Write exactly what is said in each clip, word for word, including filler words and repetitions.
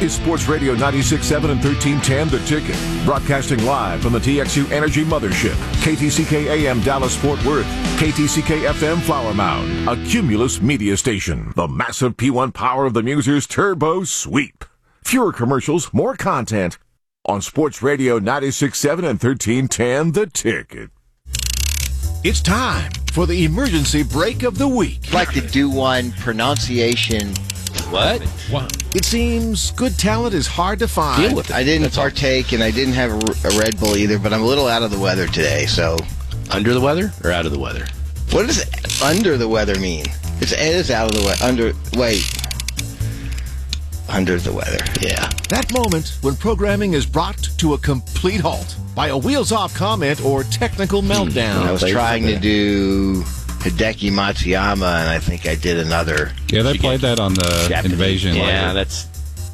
is Sports Radio ninety-six point seven and thirteen ten The Ticket. Broadcasting live from the T X U Energy Mothership. K T C K A M Dallas Fort Worth. K T C K F M Flower Mound. A Cumulus media station. The massive P one power of the Musers Turbo Sweep. Fewer commercials, more content. On Sports Radio ninety-six point seven and thirteen ten The Ticket. It's time for the emergency break of the week. I'd like to do one pronunciation. What? What? It seems good talent is hard to find. Deal with it. I didn't That's partake, and I didn't have a, a Red Bull either, but I'm a little out of the weather today, so... Under the weather or out of the weather? What does under the weather mean? It's, it is out of the weather. Under... Wait. Under the weather. Yeah. That moment when programming is brought to a complete halt by a wheels-off comment or technical meltdown. I was trying to do Hideki Matsuyama, and I think I did another... Yeah, they played that on the Japanese. Invasion. Yeah, later. that's...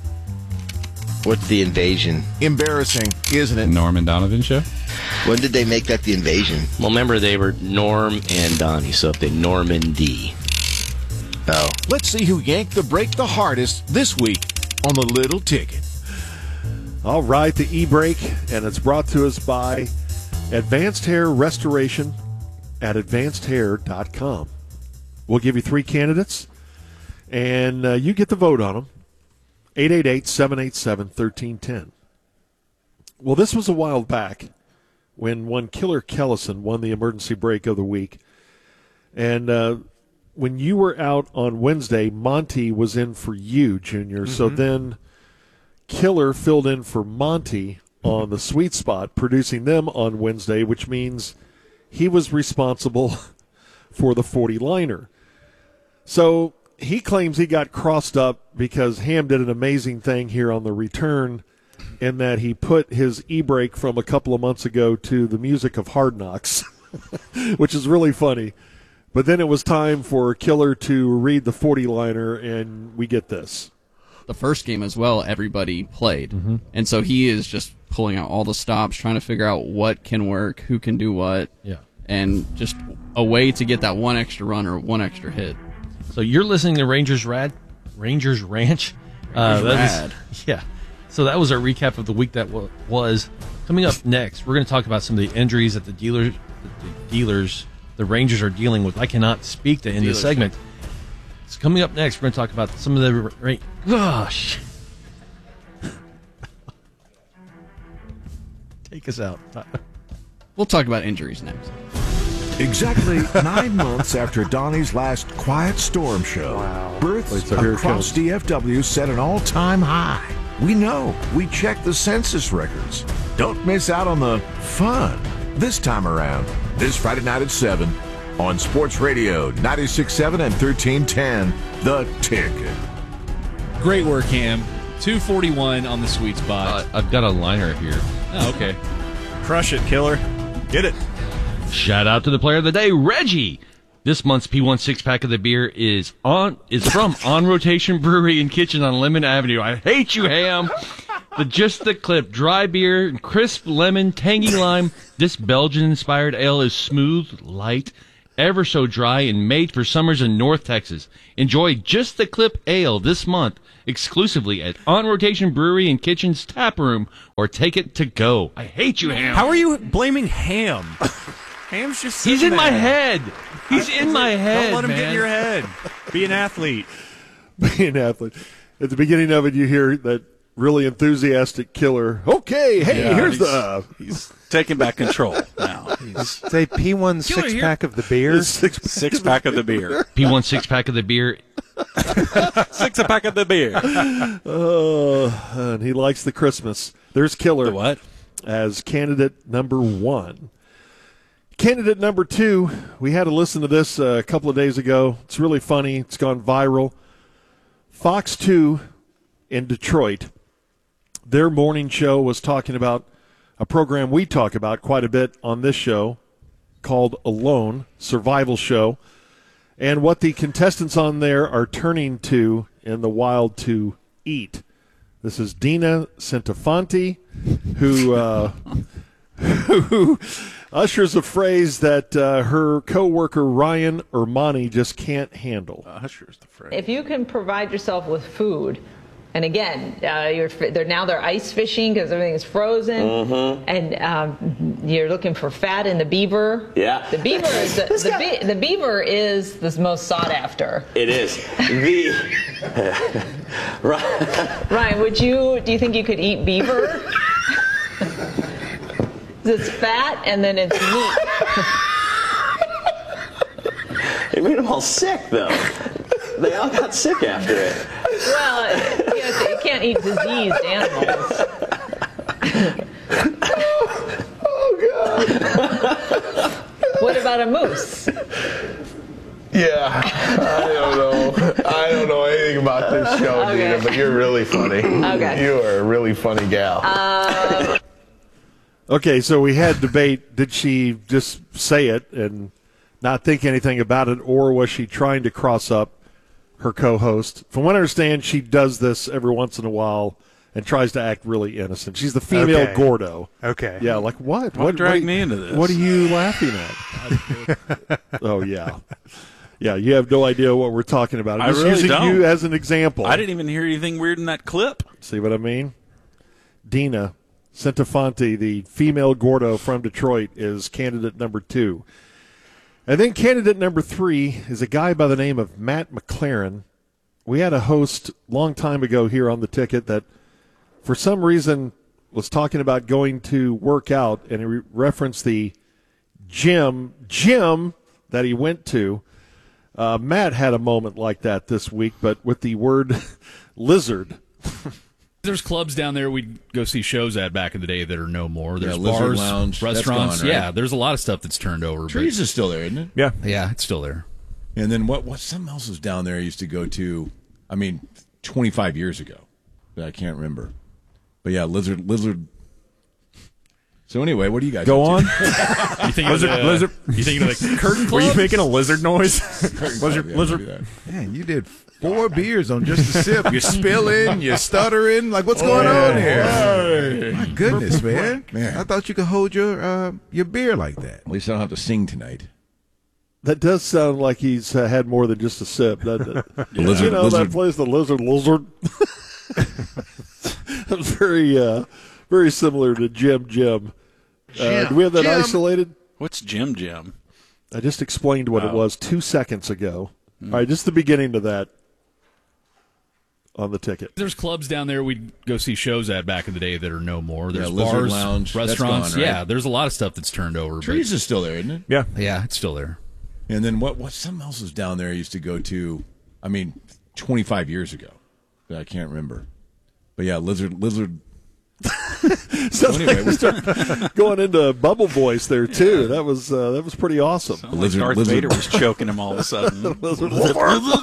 What's the Invasion? Embarrassing, isn't it? Norman Donovan show. When did they make that the Invasion? Well, remember, they were Norm and Donnie, so if they Normandy. Oh. Let's see who yanked the break the hardest this week on the Little Ticket. All right, the e-break, and it's brought to us by Advanced Hair Restoration at advanced hair dot com. We'll give you three candidates, and uh, you get to vote on them. eight eight eight, seven eight seven, one three one zero. Well, this was a while back when one Killer Kellison won the emergency break of the week. And uh, when you were out on Wednesday, Monty was in for you, Junior. Mm-hmm. So then Killer filled in for Monty on the sweet spot, producing them on Wednesday, which means he was responsible for the forty-liner. So he claims he got crossed up because Ham did an amazing thing here on the return in that he put his e-break from a couple of months ago to the music of Hard Knocks, which is really funny. But then it was time for Killer to read the forty-liner, and we get this. The first game as well, everybody played. Mm-hmm. And so he is just pulling out all the stops, trying to figure out what can work, who can do what, yeah, and just a way to get that one extra run or one extra hit. So you're listening to Rangers Rad, Rangers Ranch. Uh, Rangers that Rad. Was, yeah. So that was our recap of the week that w- was. Coming up next, we're going to talk about some of the injuries that the dealers, the dealers, the Rangers are dealing with. I cannot speak to end this segment. It's coming up next. We're going to talk about some of the. Ra- Gosh. Take us out. We'll talk about injuries next. Exactly nine months after Donnie's last Quiet Storm show, Wow. births Wait, so here it across comes. D F W set an all-time high. We know. We checked the census records. Don't miss out on the fun this time around. This Friday night at seven on Sports Radio ninety-six point seven and thirteen ten The Ticket. Great work, Ham. two forty-one on the sweet spot. Uh, I've got a liner here. Oh, okay. Crush it, Killer. Get it. Shout out to the player of the day, Reggie. This month's P one six-pack of the beer is on is from On Rotation Brewery and Kitchen on Lemon Avenue. I hate you, Ham. The Just the Clip dry beer, crisp lemon, tangy lime. This Belgian-inspired ale is smooth, light, ever so dry, and made for summers in North Texas. Enjoy Just the Clip ale this month exclusively at On Rotation Brewery and Kitchen's tap room, or take it to go. I hate you, Ham. How are you blaming Ham? Ham's just He's sitting in my there. head. He's in my head, Don't let him man. get in your head. Be an athlete. Be an athlete. At the beginning of it, you hear that really enthusiastic Killer. Okay, hey, Yeah, here's he's- the He's taking back control now. He's Say P one six pack of the beer. six six pack of the beer. P one six-pack of the beer. Six a pack of the beer. Uh, and he likes the Christmas. There's Killer The what? as candidate number one. Candidate number two, we had to listen to this uh, a couple of days ago. It's really funny. It's gone viral. Fox two in Detroit, their morning show was talking about a program we talk about quite a bit on this show called Alone, survival show, and what the contestants on there are turning to in the wild to eat. This is Dina Centofanti, who uh, who ushers a phrase that uh, her coworker Ryan Ermani just can't handle. Ushers the phrase. If you can provide yourself with food And again, uh, you're they're now they're ice fishing because everything is frozen, Mhm. and um, you're looking for fat in the beaver. Yeah. The beaver is the the, be- the beaver is the most sought after. It is. The right. Ryan, would you do you think you could eat beaver? It's fat and then it's meat. It made them all sick, though. They all got sick after it. Well, you, know, you can't eat diseased animals. Oh, God. What about a moose? Yeah, I don't know. I don't know anything about this show, Okay. Gina, but you're really funny. Okay. You are a really funny gal. Uh, Okay, so we had debate. Did she just say it and not think anything about it, or was she trying to cross up her co-host? From what I understand, she does this every once in a while and tries to act really innocent. She's the female Okay. Gordo. Okay. Yeah, like what? What dragged me into this? What are you laughing at? Oh, yeah. Yeah, you have no idea what we're talking about. I'm I just really using don't. you as an example. I didn't even hear anything weird in that clip. See what I mean? Dina Centofanti, the female Gordo from Detroit, is candidate number two. And then candidate number three is a guy by the name of Matt McLaren. We had a host a long time ago here on the ticket that for some reason was talking about going to work out, and he re- referenced the gym, gym that he went to. Uh, Matt had a moment like that this week, but with the word lizard. There's clubs down there we'd go see shows at back in the day that are no more. There's Yeah, Lizard bars, Lounge, that's restaurants. gone, right? Yeah, there's a lot of stuff that's turned over. Trees but- is still there, isn't it? Yeah. Yeah, it's still there. And then what? What? Something else was down there. I used to go to. I mean, twenty-five years ago, but I can't remember. But yeah, lizard, lizard. So anyway, what do you guys Go up on? to? You thinking Lizard- of the, lizard- You thinking of the curtain club? Were you making a lizard noise? lizard, Yeah, lizard. maybe that. Man, you did four beers on just a sip. You're spilling, you're stuttering. Like, what's going on here? My goodness, man. Man. I thought you could hold your uh, your beer like that. At least I don't have to sing tonight. That does sound like he's uh, had more than just a sip, doesn't it? The lizard, You know lizard. that place, the Lizard Lizard? That's very, uh, very similar to Jim Jim. Uh, do we have that Jim. isolated? What's Jim Jim? I just explained what it Oh. was two seconds ago. All right, just the beginning of that on the ticket. There's clubs down there we'd go see shows at back in the day that are no more. There's Yeah, Lizard bars, Lounge, that's restaurants. gone, right? Yeah, there's a lot of stuff that's turned over. Trees is still there, isn't it? Yeah. but, yeah, it's still there. And then what? What? Something else was down there. I used to go to. I mean, twenty-five years ago, but I can't remember. But yeah, lizard, lizard. Sounds anyway, like we start going into bubble voice there too. That was uh, that was pretty awesome. Sounded like Lizard- Darth lizard. Vader was choking him all of a sudden. Lizard, lizard.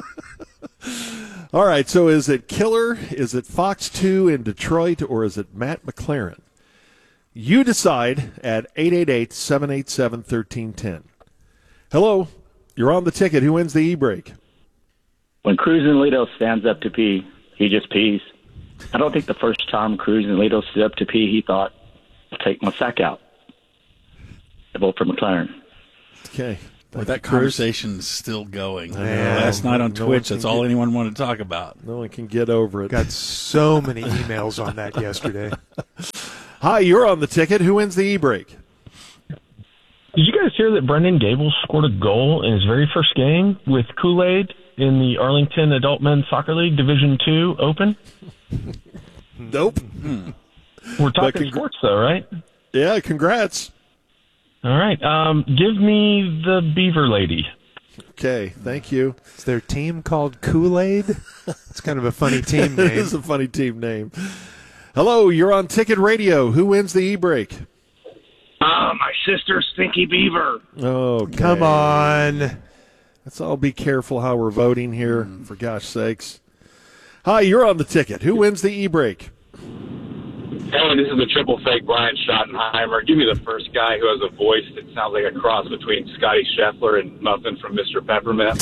All right, so is it Killer? Is it Fox two in Detroit, or is it Matt McLaren? You decide at eight eight eight, seven eight seven, one three one zero. Hello, you're on the ticket. Who wins the e-break? When Cruz and Lito stands up to pee, he just pees. I don't think the first time Cruz and Lito stood up to pee, he thought, I'll take my sack out. I vote for McLaren. Okay. Boy, that Cruz. conversation's still going. Man, Last night on no Twitch, one that's can all get- anyone wanted to talk about. No one can get over it. Got so many emails on that yesterday. Hi, you're on the ticket. Who wins the e-break? Did you guys hear that Brendan Gable scored a goal in his very first game with Kool-Aid in the Arlington Adult Men's Soccer League Division two Open? Nope. We're But talking congr- sports, though, right? Yeah, congrats. All right. Um, give me the Beaver Lady. Okay, thank you. Is their team called Kool-Aid? It's kind of a funny team It name. is a funny team name. Hello, you're on Ticket Radio. Who wins the e-break? Ah, my sister, Stinky Beaver. Oh, Come on. Let's all be careful how we're voting here, for gosh sakes. Hi, you're on the ticket. Who wins the e-break? Hey, this is the triple fake Brian Schottenheimer. Give me the first guy who has a voice that sounds like a cross between Scotty Scheffler and Muffin from Mister Peppermint.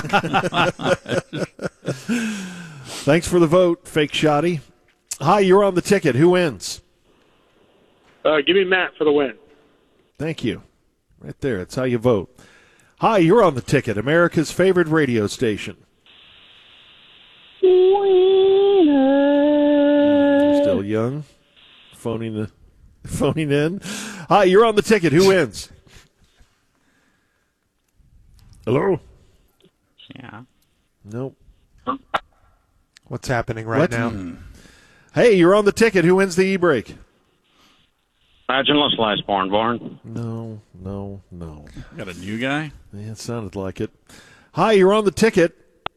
Thanks for the vote, Fake Shotty. Hi, you're on the ticket. Who wins? Uh, give me Matt for the win. Thank you. Right there. That's how you vote. Hi, you're on the ticket. America's favorite radio station. Wiener. Young phoning, the, phoning in. Hi, you're on the ticket. Who wins? Hello? Yeah. Nope. What's happening right What? now? Hey, you're on the ticket. Who wins the e-break? Imagine let's last barn barn. No, no, no. Got a new guy? Yeah, it sounded like it. Hi, you're on the ticket.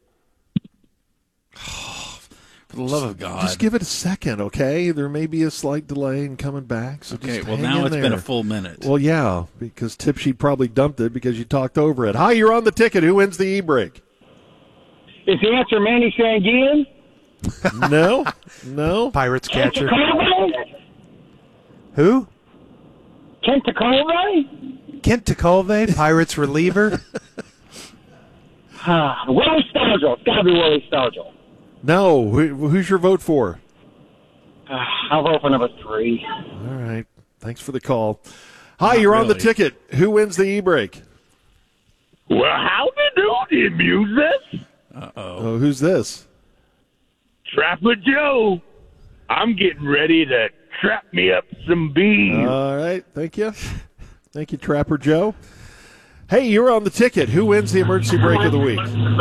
For the love of God. Just give it a second, okay? There may be a slight delay in coming back. So Okay, just well, hang now in it's there. been a full minute. Well, yeah, because Tipsy probably dumped it because you talked over it. Hi, you're on the ticket. Who wins the e-break? Is the answer Manny Sanguian? No, no. Pirates catcher. Tentacove? Who? Tentacove? Kent Tecalve, Pirates reliever. Uh, Willie Stargell. It's got to be Willie Stargell. No. Who, who's your vote for? Uh, I'll vote for number three. All right. Thanks for the call. Hi, you're on the really. ticket. Who wins the e-break? Well, how do the music? Uh-oh. Oh, who's this? Trapper Joe. I'm getting ready to trap me up some beans. All right. Thank you. Thank you, Trapper Joe. Hey, you're on the ticket. Who wins the emergency break of the week?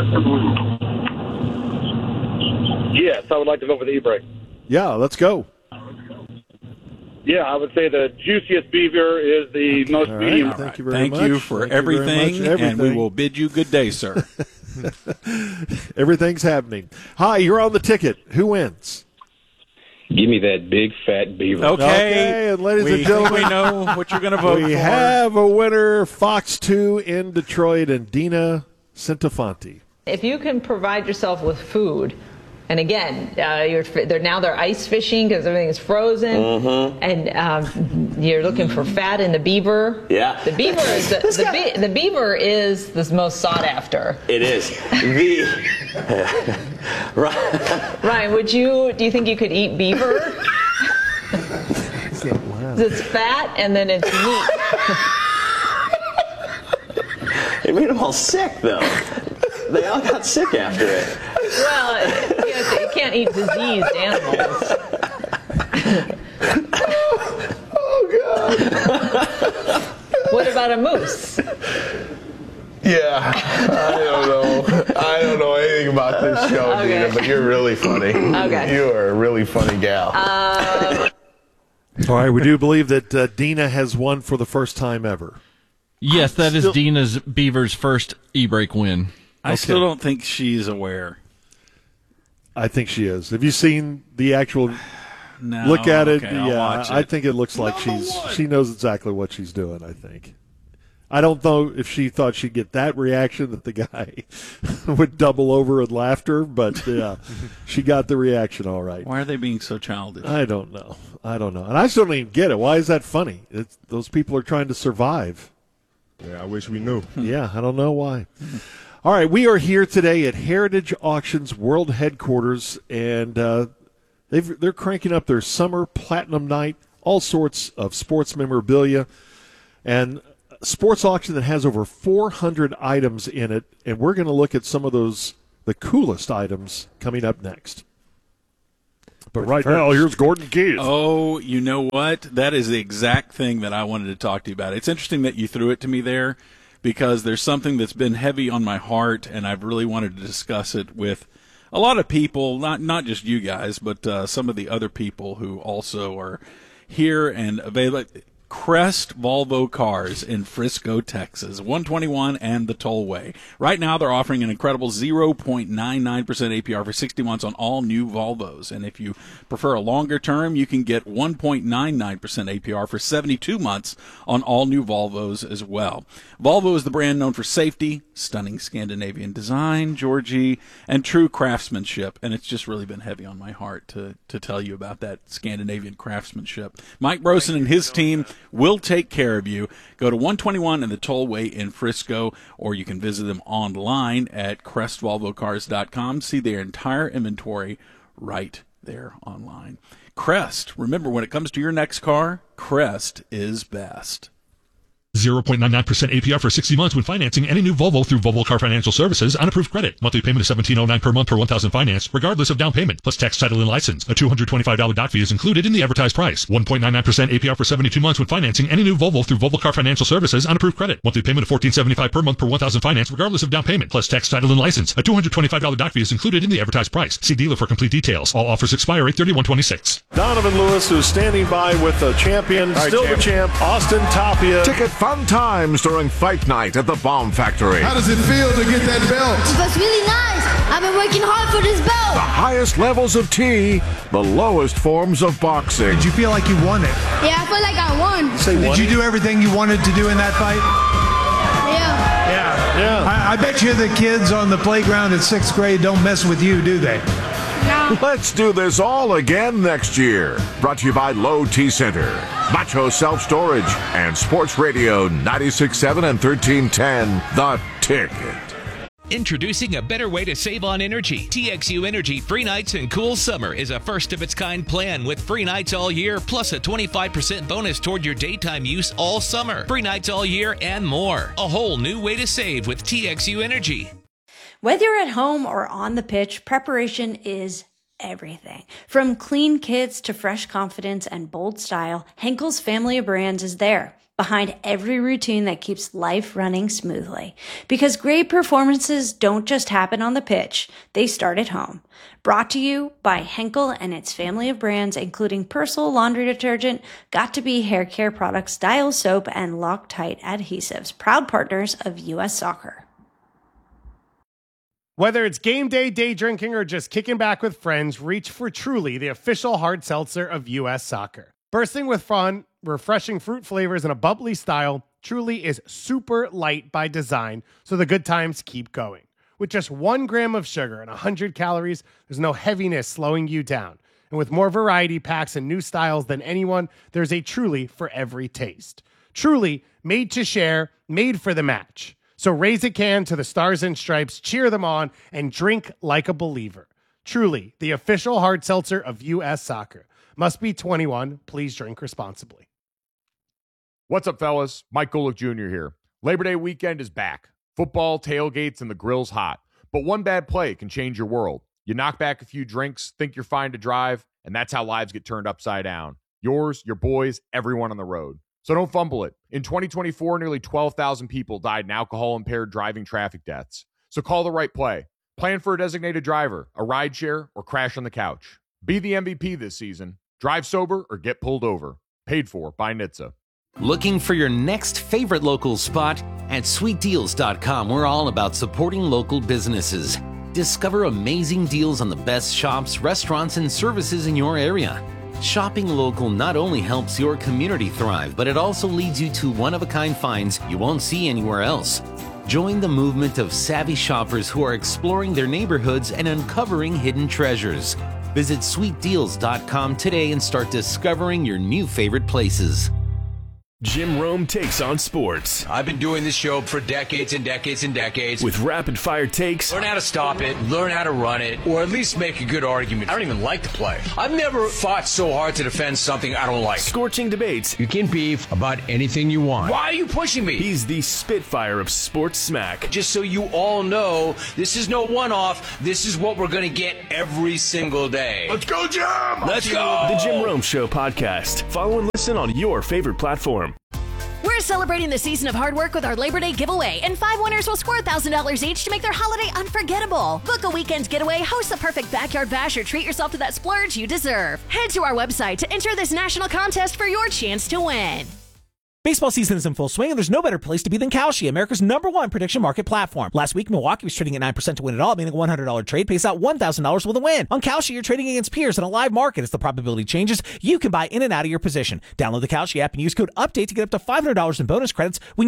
Yes, I would like to vote for the e-break. Yeah, let's go. Yeah, I would say the juiciest beaver is the most All right, medium. thank you very Thank much. you for Thank you very everything, much. and we Everything. will bid you good day, sir. Everything's happening. Hi, you're on the ticket. Who wins? Give me that big fat beaver. Okay. Okay, and ladies we and gentlemen, think we know what you're going to vote we for. have a winner, Fox two in Detroit, and Dina Centofanti. If you can provide yourself with food, and again, uh, you're they're now they're ice fishing because everything is frozen, Mhm. and um, you're looking for fat in the beaver. Yeah. The beaver is the the, be- the beaver is the most sought after. It is. The right. Ryan, would you do you think you could eat beaver? It's fat and then it's meat. It made them all sick, though. They all got sick after it. Well, you, have to- you can't eat diseased animals. Oh, What about a moose? Yeah, I don't know. I don't know anything about this show, Okay. Dina, but you're really funny. Okay. You are a really funny gal. Uh, All right, we do believe that uh, Dina has won for the first time ever. Yes, that is Still- Dina's Beavers' first e-break win. I Okay. still don't think she's aware. I think she is. Have you seen the actual No, look at it? okay, I'll yeah, watch I it. think it looks like she's she knows exactly what she's doing, I think. I don't know if she thought she'd get that reaction that the guy would double over in laughter, but yeah, she got the reaction all right. Why are they being so childish? I don't know. I don't know. And I still don't even get it. Why is that funny? It's, those people are trying to survive. Yeah, I wish we knew. Yeah, I don't know why. All right, we are here today at Heritage Auctions World Headquarters, and uh, they've, they're cranking up their summer platinum night, all sorts of sports memorabilia, and a sports auction that has over four hundred items in it, and we're going to look at some of those, the coolest items coming up next. But right now, here's Gordon Keith. Oh, you know what? That is the exact thing that I wanted to talk to you about. It's interesting that you threw it to me there because there's something that's been heavy on my heart, and I've really wanted to discuss it with a lot of people, not not just you guys, but uh, some of the other people who also are here and available. Crest Volvo Cars in Frisco, Texas, one twenty-one and the Tollway. Right now, they're offering an incredible zero point nine nine percent A P R for sixty months on all new Volvos. And if you prefer a longer term, you can get one point nine nine percent A P R for seventy-two months on all new Volvos as well. Volvo is the brand known for safety, stunning Scandinavian design, Georgie, and true craftsmanship. And it's just really been heavy on my heart to, to tell you about that Scandinavian craftsmanship. Mike Brosen and his team will take care of you. Go to one twenty-one and the Tollway in Frisco, or you can visit them online at crest volvo cars dot com. See their entire inventory right there online. Crest, remember, when it comes to your next car, Crest is best. zero point nine nine percent A P R for sixty months when financing any new Volvo through Volvo Car Financial Services on approved credit. Monthly payment is seventeen oh nine per month per one thousand finance, regardless of down payment, plus tax, title, and license. A two hundred twenty-five dollars doc fee is included in the advertised price. one point nine nine percent A P R for seventy-two months when financing any new Volvo through Volvo Car Financial Services on approved credit. Monthly payment of fourteen seventy-five per month per one thousand finance, regardless of down payment, plus tax, title, and license. A two hundred twenty-five dollars doc fee is included in the advertised price. See dealer for complete details. All offers expire eight thirty-one twenty-six. Donovan Lewis, who's standing by with the champion, right, still champ. the champ, Austin Tapia. Ticket fun times during fight night at the Bomb Factory. How does it feel to get that belt? It was really nice. I've been working hard for this belt. The highest levels of tea, the lowest forms of boxing. Did you feel like you won it? Yeah, I feel like I won. Say Did you do everything you wanted to do in that fight? Yeah. Yeah. Yeah. I, I bet you the kids on the playground in sixth grade don't mess with you, do they? No. Let's do this all again next year. Brought to you by Low Tea Center, Macho Self Storage, and Sports Radio ninety-six point seven and thirteen ten, The Ticket. Introducing a better way to save on energy. T X U Energy Free Nights and Cool Summer is a first-of-its-kind plan with free nights all year, plus a twenty-five percent bonus toward your daytime use all summer. Free nights all year and more. A whole new way to save with T X U Energy. Whether you're at home or on the pitch, preparation is everything. From clean kits to fresh confidence and bold style, Henkel's family of brands is there, behind every routine that keeps life running smoothly. Because great performances don't just happen on the pitch, they start at home. Brought to you by Henkel and its family of brands, including Persil laundry detergent, Got2b hair care products, Dial soap, and Loctite adhesives, proud partners of U S Soccer. Whether it's game day, day drinking, or just kicking back with friends, reach for Truly, the official hard seltzer of U S Soccer. Bursting with fun, refreshing fruit flavors, and a bubbly style, Truly is super light by design, so the good times keep going. With just one gram of sugar and one hundred calories, there's no heaviness slowing you down. And with more variety packs and new styles than anyone, there's a Truly for every taste. Truly, made to share, made for the match. So raise a can to the Stars and Stripes, cheer them on, and drink like a believer. Truly, the official hard seltzer of U S Soccer. Must be twenty-one. Please drink responsibly. What's up, fellas? Mike Golick Junior here. Labor Day weekend is back. Football, tailgates, and the grill's hot. But one bad play can change your world. You knock back a few drinks, think you're fine to drive, and that's how lives get turned upside down. Yours, your boys, everyone on the road. So don't fumble it. In twenty twenty-four, nearly twelve thousand people died in alcohol-impaired driving traffic deaths. So call the right play. Plan for a designated driver, a rideshare, or crash on the couch. Be the M V P this season. Drive sober or get pulled over. Paid for by N H T S A. Looking for your next favorite local spot? At sweet deals dot com, we're all about supporting local businesses. Discover amazing deals on the best shops, restaurants, and services in your area. Shopping local not only helps your community thrive, but it also leads you to one-of-a-kind finds you won't see anywhere else. Join the movement of savvy shoppers who are exploring their neighborhoods and uncovering hidden treasures. Visit sweet deals dot com today and start discovering your new favorite places. Jim Rome takes on sports. I've been doing this show for decades and decades and decades. With rapid-fire takes. Learn how to stop it, learn how to run it, or at least make a good argument. I don't even like the play. I've never fought so hard to defend something I don't like. Scorching debates. You can beef about anything you want. Why are you pushing me? He's the Spitfire of sports smack. Just so you all know, this is no one-off. This is what we're going to get every single day. Let's go, Jim! Let's go! The Jim Rome Show podcast. Follow and listen on your favorite platform. We're celebrating the season of hard work with our Labor Day giveaway, and five winners will score one thousand dollars each to make their holiday unforgettable. Book a weekend getaway, host the perfect backyard bash, or treat yourself to that splurge you deserve. Head to our website to enter this national contest for your chance to win. Baseball season is in full swing, and there's no better place to be than Kalshi, America's number one prediction market platform. Last week, Milwaukee was trading at nine percent to win it all, meaning a one hundred dollars trade pays out one thousand dollars with a win. On Kalshi, you're trading against peers in a live market. As the probability changes, you can buy in and out of your position. Download the Kalshi app and use code UPDATE to get up to five hundred dollars in bonus credits when